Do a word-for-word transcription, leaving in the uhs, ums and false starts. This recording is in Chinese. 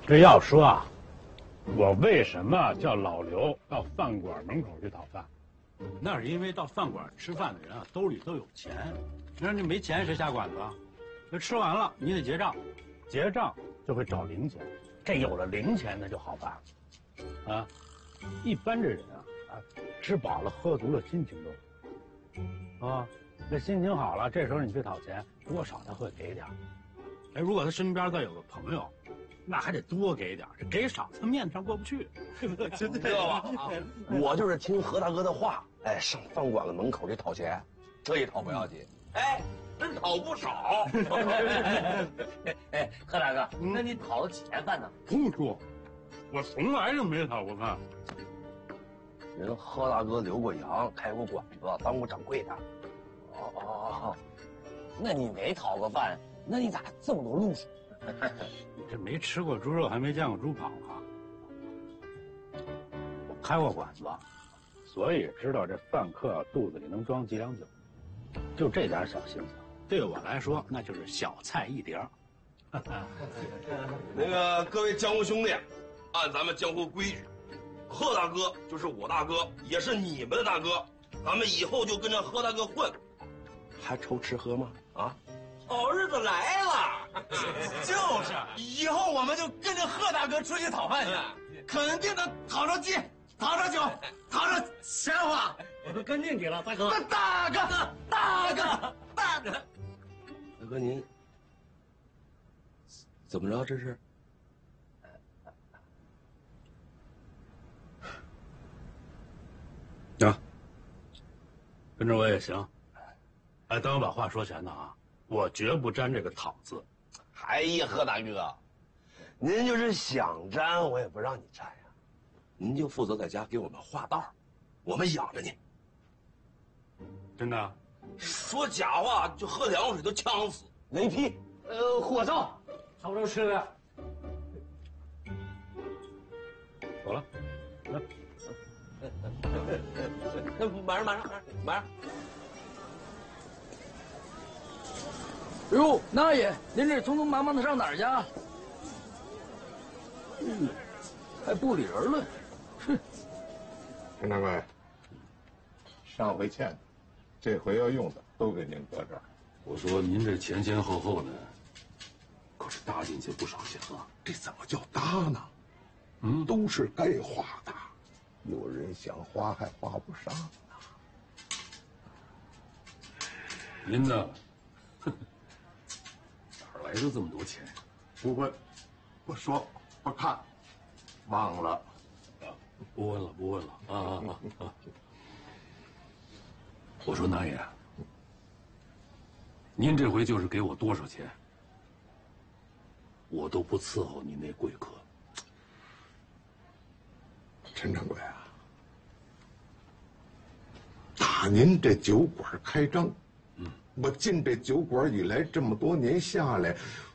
这要说啊，我为什么叫老刘到饭馆门口去讨饭？那是因为到饭馆吃饭的人啊，兜里都有钱。你说你没钱，谁下馆子啊？这吃完了你得结账，结账就会找零钱。这有了零钱，那就好办了。啊，一般这人啊，啊，吃饱了喝足了，心情都好。啊，这心情好了，这时候你去讨钱，多少他会给点。哎，如果他身边再有个朋友，那还得多给点，这给少他面子上过不去。 知道吧？啊，我就是听何大哥的话，哎，上饭馆子门口去讨钱，这一讨不要紧，哎，真讨不少。 哎，何大哥，那你讨了几年饭呢？ 不说，我从来就没讨过饭。 人何大哥留过洋，开过馆子，当过掌柜的。 哦哦哦，那你没讨过饭，那你咋这么多路数？ 你这没吃过猪肉，还没见过猪跑啊！我开过馆子，所以知道这饭客肚子里能装几两酒。就这点小心思，对我来说那就是小菜一碟儿。 那个各位江湖兄弟，按咱们江湖规矩，贺大哥就是我大哥，也是你们的大哥，咱们以后就跟着贺大哥混，还愁吃喝吗？啊，好日子来了。 就是，以后我们就跟着贺大哥出去讨饭去，肯定能讨着鸡，讨着酒，讨着钱花。 我都跟进去了，大哥。 大哥，大哥，大哥。 大哥您怎么着？这是？ 行，跟着我也行。哎，等我把话说全呢啊，我绝不沾这个讨字。 哎呀，贺大哥，您就是想沾，我也不让你沾呀。您就负责在家给我们画道，我们养着你。 真的？ 说假话就喝凉水都呛死。雷劈， 呃，火烧，差不多吃了。 走了，来。 马上，马上，马上。 哟，大爷，您这匆匆忙忙的上哪儿去？嗯，还不理人了。哼！ 陈掌柜，上回欠的，这回要用的都给您搁这儿。 我说您这前前后后的，可是搭进去不少钱啊！ 这怎么叫搭呢？嗯，都是该花的，有人想花还花不上呢。 您呢？哪来的这么多钱？ 不问，不说，不看，忘了。 啊，不问了，不问了啊啊啊！我说南爷，您这回就是给我多少钱，我都不伺候你那贵客。 陈掌柜啊，打您这酒馆开张，嗯，我进这酒馆以来这么多年下来，